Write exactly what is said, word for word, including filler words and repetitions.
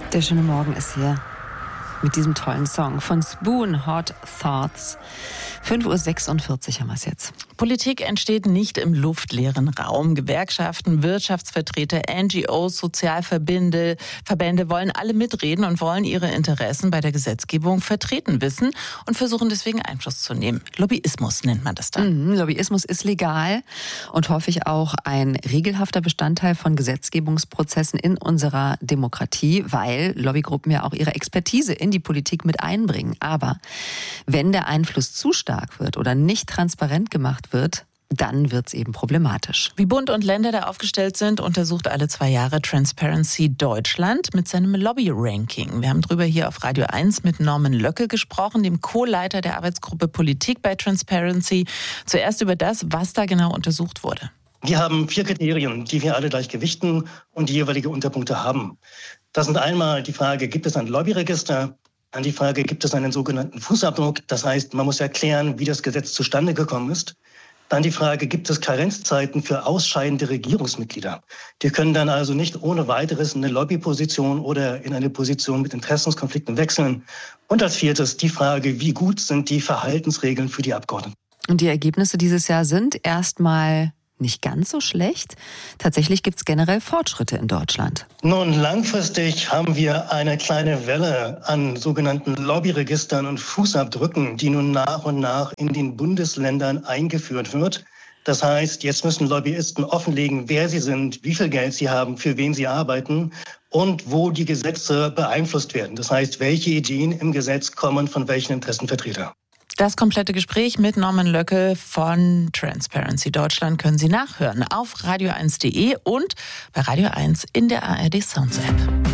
Der schöne Morgen ist hier mit diesem tollen Song von Spoon, Hot Thoughts. fünf Uhr sechsundvierzig haben wir es jetzt. Politik entsteht nicht im luftleeren Raum. Gewerkschaften, Wirtschaftsvertreter, N G Os, Sozialverbände Verbände wollen alle mitreden und wollen ihre Interessen bei der Gesetzgebung vertreten wissen und versuchen deswegen Einfluss zu nehmen. Lobbyismus nennt man das dann. Mhm, Lobbyismus ist legal und häufig auch ein regelhafter Bestandteil von Gesetzgebungsprozessen in unserer Demokratie, weil Lobbygruppen ja auch ihre Expertise in die Politik mit einbringen. Aber wenn der Einfluss zu stark wird oder nicht transparent gemacht wird, dann wird es eben problematisch. Wie Bund und Länder da aufgestellt sind, untersucht alle zwei Jahre Transparency Deutschland mit seinem Lobby-Ranking. Wir haben drüber hier auf Radio eins mit Norman Löcke gesprochen, dem Co-Leiter der Arbeitsgruppe Politik bei Transparency. Zuerst über das, was da genau untersucht wurde. Wir haben vier Kriterien, die wir alle gleich gewichten und die jeweilige Unterpunkte haben. Das sind einmal die Frage, gibt es ein Lobbyregister? Dann die Frage, gibt es einen sogenannten Fußabdruck? Das heißt, man muss erklären, wie das Gesetz zustande gekommen ist. Dann die Frage, gibt es Karenzzeiten für ausscheidende Regierungsmitglieder? Die können dann also nicht ohne weiteres in eine Lobbyposition oder in eine Position mit Interessenskonflikten wechseln. Und als viertes die Frage, wie gut sind die Verhaltensregeln für die Abgeordneten? Und die Ergebnisse dieses Jahr sind erstmal nicht ganz so schlecht. Tatsächlich gibt es generell Fortschritte in Deutschland. Nun, langfristig haben wir eine kleine Welle an sogenannten Lobbyregistern und Fußabdrücken, die nun nach und nach in den Bundesländern eingeführt wird. Das heißt, jetzt müssen Lobbyisten offenlegen, wer sie sind, wie viel Geld sie haben, für wen sie arbeiten und wo die Gesetze beeinflusst werden. Das heißt, welche Ideen im Gesetz kommen von welchen Interessenvertretern. Das komplette Gespräch mit Norman Löcke von Transparency Deutschland können Sie nachhören auf radio eins punkt de und bei Radio eins in der A R D Sounds App.